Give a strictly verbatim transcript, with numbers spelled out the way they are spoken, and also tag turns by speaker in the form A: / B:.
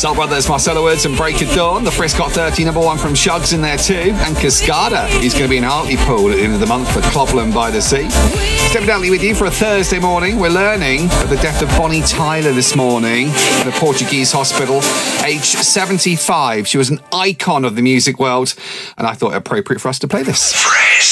A: Soul Brothers, Marcelo Woods and Break of Dawn. The Frisk Hot thirty, number one from Shugs in there too. And Cascada, he's going to be in Hartlepool at the end of the month for Clopland by the Sea. Stephen Dantley with you for a Thursday morning. We're learning of the death of Bonnie Tyler this morning in a Portuguese hospital, age seventy-five. She was an icon of the music world, and I thought it appropriate for us to play this.
B: Fresh.